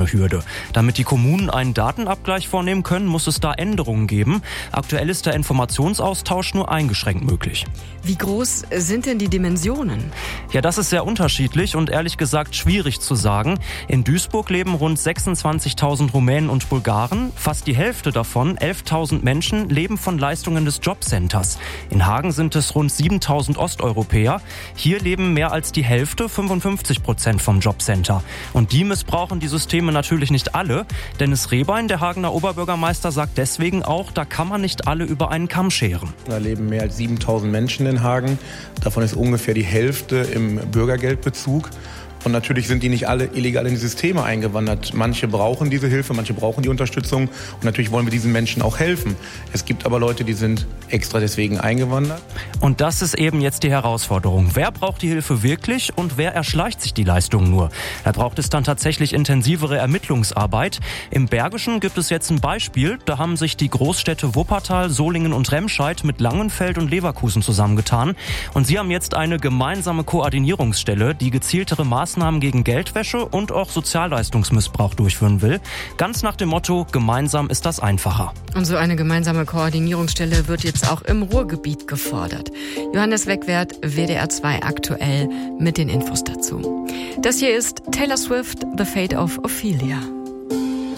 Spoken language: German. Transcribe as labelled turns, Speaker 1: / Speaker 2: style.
Speaker 1: eine Hürde. Damit die Kommunen einen Datenabgleich vornehmen können, muss es da Änderungen geben. Aktuell ist der Informationsaustausch nur eingeschränkt möglich.
Speaker 2: Wie groß sind denn die Dimensionen?
Speaker 1: Ja, das ist sehr unterschiedlich und ehrlich gesagt schwierig zu sagen. In Duisburg leben rund 26.000 Rumänen und Bulgaren. Fast die Hälfte davon, 11.000 Menschen, leben von Leistungen des Jobcenters. In Hagen sind es rund 7.000 Osteuropäer. Hier leben mehr als die Hälfte, 55% vom Jobcenter. Und die missbrauchen die Systeme natürlich nicht alle. Dennis Rehbein, der Hagener Oberbürgermeister, sagt deswegen auch, da kann man nicht alle über einen Kamm scheren.
Speaker 3: Da leben mehr als 7.000 Menschen in Hagen. Davon ist ungefähr die Hälfte im Bürgergeldbezug. Und natürlich sind die nicht alle illegal in die Systeme eingewandert. Manche brauchen diese Hilfe, manche brauchen die Unterstützung. Und natürlich wollen wir diesen Menschen auch helfen. Es gibt aber Leute, die sind extra deswegen eingewandert.
Speaker 1: Und das ist eben jetzt die Herausforderung. Wer braucht die Hilfe wirklich und wer erschleicht sich die Leistung nur? Da braucht es dann tatsächlich intensivere Ermittlungsarbeit. Im Bergischen gibt es jetzt ein Beispiel. Da haben sich die Großstädte Wuppertal, Solingen und Remscheid mit Langenfeld und Leverkusen zusammengetan. Und sie haben jetzt eine gemeinsame Koordinierungsstelle, die gezieltere Maßnahmen gegen Geldwäsche und auch Sozialleistungsmissbrauch durchführen will. Ganz nach dem Motto, gemeinsam ist das einfacher.
Speaker 2: Und so eine gemeinsame Koordinierungsstelle wird jetzt auch im Ruhrgebiet gefordert. Johannes Wegwert, WDR 2 aktuell mit den Infos dazu. Das hier ist Taylor Swift, The Fate of Ophelia.